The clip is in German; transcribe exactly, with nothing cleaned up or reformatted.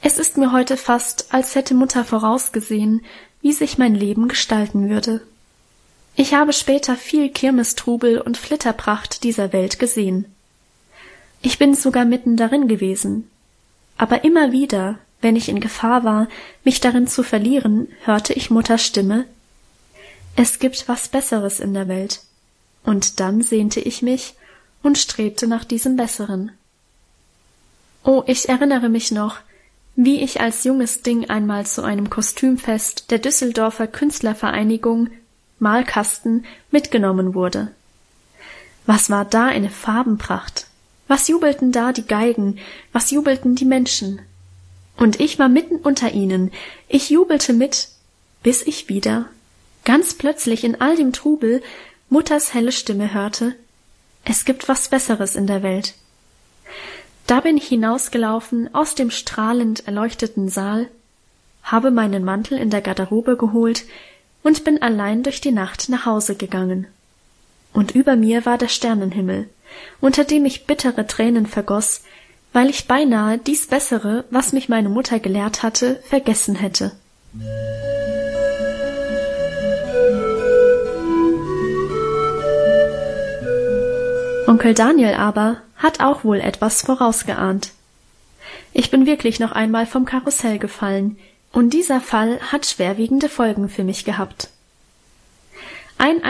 Es ist mir heute fast, als hätte Mutter vorausgesehen, wie sich mein Leben gestalten würde. Ich habe später viel Kirmestrubel und Flitterpracht dieser Welt gesehen. Ich bin sogar mitten darin gewesen. Aber immer wieder, wenn ich in Gefahr war, mich darin zu verlieren, hörte ich Mutters Stimme: Es gibt was Besseres in der Welt. Und dann sehnte ich mich und strebte nach diesem Besseren. Oh, ich erinnere mich noch, wie ich als junges Ding einmal zu einem Kostümfest der Düsseldorfer Künstlervereinigung Malkasten mitgenommen wurde. Was war da eine Farbenpracht? Was jubelten da die Geigen? Was jubelten die Menschen? Und ich war mitten unter ihnen. Ich jubelte mit, bis ich wieder, ganz plötzlich in all dem Trubel, Mutters helle Stimme hörte: Es gibt was Besseres in der Welt. Da bin ich hinausgelaufen aus dem strahlend erleuchteten Saal, habe meinen Mantel in der Garderobe geholt und bin allein durch die Nacht nach Hause gegangen. Und über mir war der Sternenhimmel, unter dem ich bittere Tränen vergoss, weil ich beinahe dies Bessere, was mich meine Mutter gelehrt hatte, vergessen hätte. Onkel Daniel aber hat auch wohl etwas vorausgeahnt. Ich bin wirklich noch einmal vom Karussell gefallen, und dieser Fall hat schwerwiegende Folgen für mich gehabt. Ein